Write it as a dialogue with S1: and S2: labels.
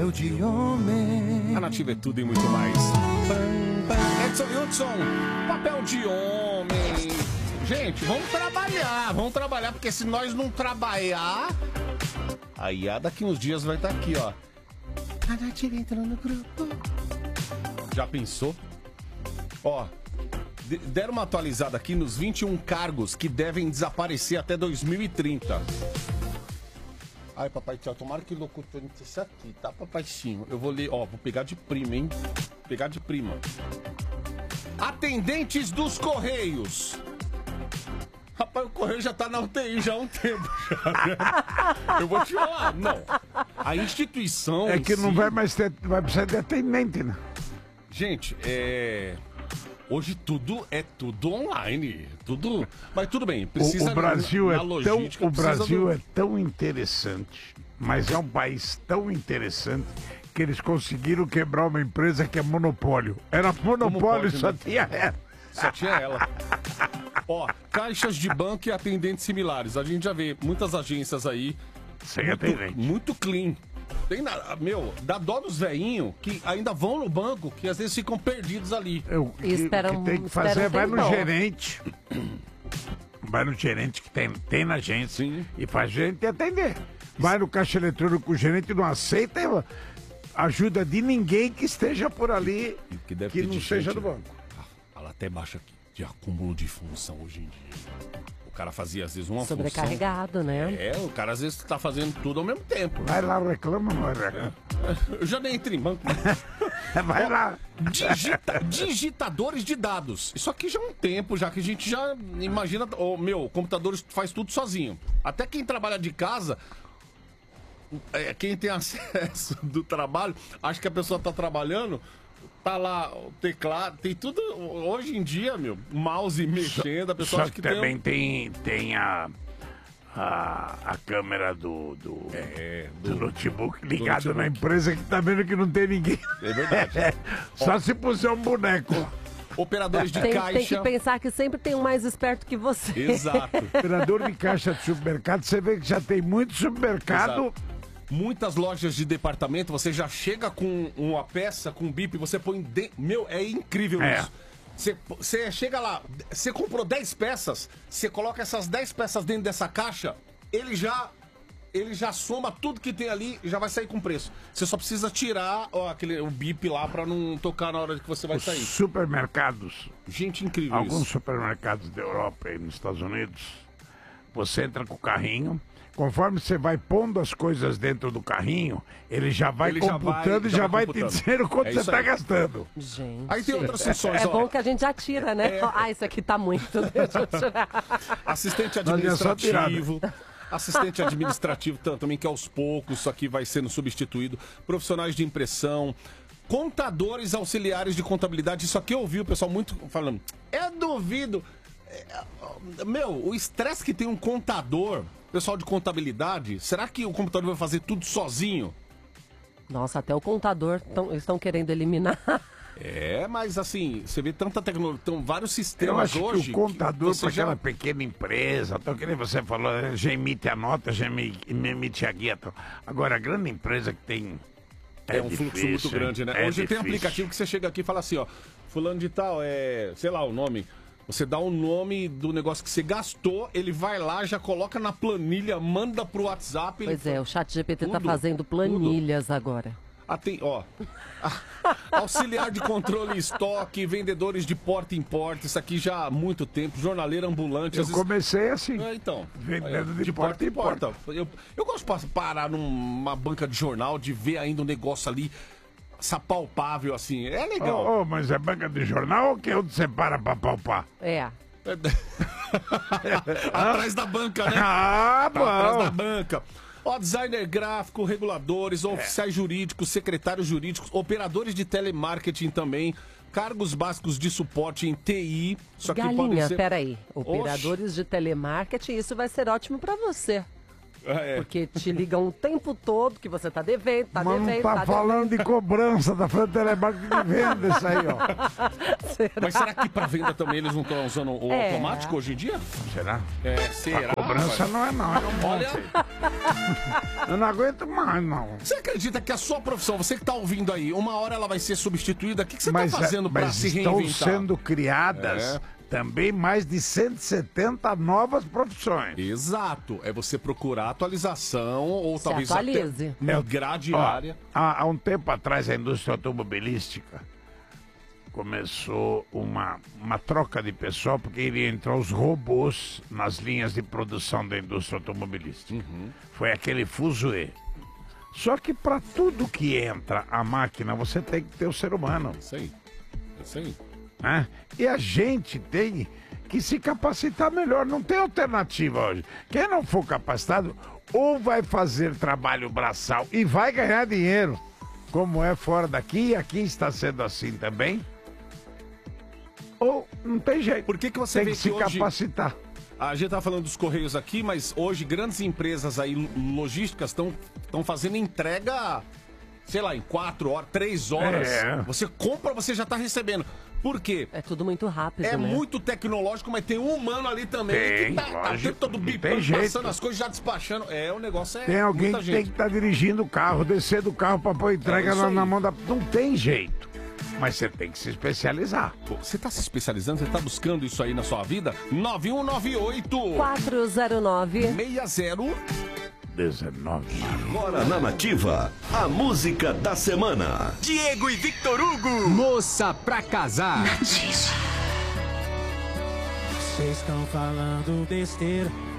S1: Papel de homem.
S2: A Nativa é tudo e muito mais. Edson Hudson, papel de homem. Gente, vamos trabalhar, porque se nós não trabalhar, aí daqui uns dias vai estar aqui, ó. A Nativa entrou no grupo. Já pensou? Ó, deram uma atualizada aqui nos 21 cargos que devem desaparecer até 2030. Ai, papai, tchau, tomara que locutor não seja aqui, tá, papaizinho? Eu vou ler, ó, vou pegar de prima, hein? Pegar de prima. Atendentes dos Correios. Rapaz, o Correio já tá na UTI já há um tempo. Eu vou te falar, não. A instituição...
S3: É que não vai mais ter, vai precisar de atendente, né?
S2: Gente, hoje tudo é tudo online, tudo... Mas tudo bem, precisa...
S3: O Brasil,
S2: logística,
S3: é tão interessante, mas é um país tão interessante que eles conseguiram quebrar uma empresa que é monopólio. Era monopólio, só tinha ela.
S2: Só tinha ela. Ó, caixas de banco e atendentes similares. A gente já vê muitas agências aí...
S3: Sem atendente.
S2: Muito clean. Tem dá dó dos velhinhos que ainda vão no banco, que às vezes ficam perdidos ali.
S3: O que tem que fazer é vai no gerente. Vai no gerente que tem na agência.
S2: Sim.
S3: E faz gerente atender. Vai no caixa eletrônico, o gerente não aceita ajuda de ninguém que esteja por ali que não seja do banco.
S2: Ela até baixa aqui, de acúmulo de função hoje em dia. O cara fazia às vezes uma
S4: sobrecarregado,
S2: função. Né? O cara às vezes tá fazendo tudo ao mesmo tempo.
S3: Vai lá, reclama, não reclama.
S2: Eu já nem entrei em banco.
S3: Vai lá.
S2: Digitadores de dados. Isso aqui já é um tempo, já que a gente já imagina... o computador faz tudo sozinho. Até quem trabalha de casa... quem tem acesso do trabalho, acha que a pessoa tá trabalhando... Tá lá o teclado, tem tudo. Hoje em dia, mouse mexendo, a pessoa acha que
S3: também tem a câmera do notebook ligado na empresa que tá vendo que não tem ninguém.
S2: É verdade.
S3: Só se puser um boneco.
S2: Operadores de caixa.
S4: Tem que pensar que sempre tem um mais esperto que você.
S2: Exato.
S3: Operador de caixa de supermercado, você vê que já tem muito supermercado.
S2: Exato. Muitas lojas de departamento, você já chega com uma peça, com um bip, você põe... é incrível isso. Você chega lá, você comprou 10 peças, você coloca essas 10 peças dentro dessa caixa, ele já soma tudo que tem ali e já vai sair com preço. Você só precisa tirar o bip lá pra não tocar na hora que você vai sair.
S3: Supermercados.
S2: Gente, incrível
S3: Alguns
S2: isso.
S3: Supermercados da Europa e nos Estados Unidos, você entra com o carrinho... Conforme você vai pondo as coisas dentro do carrinho, ele já vai computando e já vai te dizendo quanto você está gastando.
S4: Gente.
S2: Aí tem outras funções.
S4: É bom que a gente já tira, né? Isso aqui tá muito. Deixa eu tirar.
S2: Assistente administrativo. Assistente administrativo também, que aos poucos isso aqui vai sendo substituído. Profissionais de impressão. Contadores auxiliares de contabilidade. Isso aqui eu ouvi o pessoal muito falando. Eu duvido. O estresse que tem um contador... Pessoal de contabilidade, será que o computador vai fazer tudo sozinho?
S4: Nossa, até o contador estão querendo eliminar.
S2: Mas assim, você vê tanta tecnologia, tem vários sistemas
S3: hoje. Eu acho que o contador para aquela pequena empresa, então que nem você falou, já emite a nota, já emite a guia. Agora, a grande empresa que tem...
S2: É um fluxo muito grande, né? Hoje tem aplicativo que você chega aqui e fala assim, ó, fulano de tal, sei lá o nome... Você dá o nome do negócio que você gastou, ele vai lá, já coloca na planilha, manda pro WhatsApp.
S4: Pois o ChatGPT tá fazendo planilhas agora.
S2: Auxiliar de controle em estoque, vendedores de porta em porta, isso aqui já há muito tempo, jornaleiro ambulante.
S3: Eu comecei assim,
S2: vendendo de porta em porta. Eu gosto de parar numa banca de jornal, de ver ainda um negócio ali... palpável assim, é legal.
S3: Mas é banca de jornal ou que onde você para pra palpar?
S2: Atrás da banca, né?
S3: Bom.
S2: Atrás da banca. Designer gráfico, reguladores, oficiais jurídicos, secretários jurídicos, operadores de telemarketing também, cargos básicos de suporte em TI.
S4: Galinha, peraí. Operadores de telemarketing, isso vai ser ótimo pra você. Porque te ligam o tempo todo que você tá devendo, tá
S3: Mas
S4: devendo,
S3: não tá falando de cobrança, tá falando de telemarketing de venda isso aí, ó.
S2: Mas será que pra venda também eles não estão usando o automático hoje em dia?
S3: Será?
S2: Será?
S3: A cobrança não é não,
S2: Olha,
S3: eu não aguento mais, não.
S2: você acredita que a sua profissão, você que tá ouvindo aí, uma hora ela vai ser substituída? O que você tá fazendo pra se reinventar?
S3: Estão sendo criadas também mais de 170 novas profissões.
S2: Exato. É você procurar atualização ou
S4: Se
S2: talvez
S4: atualize.
S2: até grade diária.
S3: Há um tempo atrás, a indústria automobilística começou uma troca de pessoal porque iria entrar os robôs nas linhas de produção da indústria automobilística. Foi aquele fuzuê. Só que para tudo que entra a máquina, você tem que ter o ser humano.
S2: Isso aí. Isso aí.
S3: Né? E a gente tem que se capacitar melhor, não tem alternativa hoje. Quem não for capacitado, ou vai fazer trabalho braçal e vai ganhar dinheiro, como é fora daqui, e aqui está sendo assim também, ou não tem jeito.
S2: Por que você
S3: tem
S2: vê
S3: que se
S2: hoje...
S3: capacitar?
S2: A gente tá falando dos Correios aqui, mas hoje grandes empresas aí logísticas estão fazendo entrega, sei lá, em 4 horas, 3 horas. Você compra, você já tá recebendo. Por quê?
S4: É tudo muito rápido, né?
S2: Muito tecnológico, mas tem um humano ali também que tá o tempo todo bipando, passando as coisas, já despachando. O negócio
S3: tem alguém que tem que estar dirigindo o carro, descer do carro para pôr entrega na mão da... Não tem jeito. Mas você tem que se especializar.
S2: Você tá se especializando? Você tá buscando isso aí na sua vida?
S4: 9198-409-6019.
S5: Agora na Nativa, a música da semana.
S6: Diego e Victor Hugo.
S7: Moça pra casar.
S1: Vocês estão falando besteira.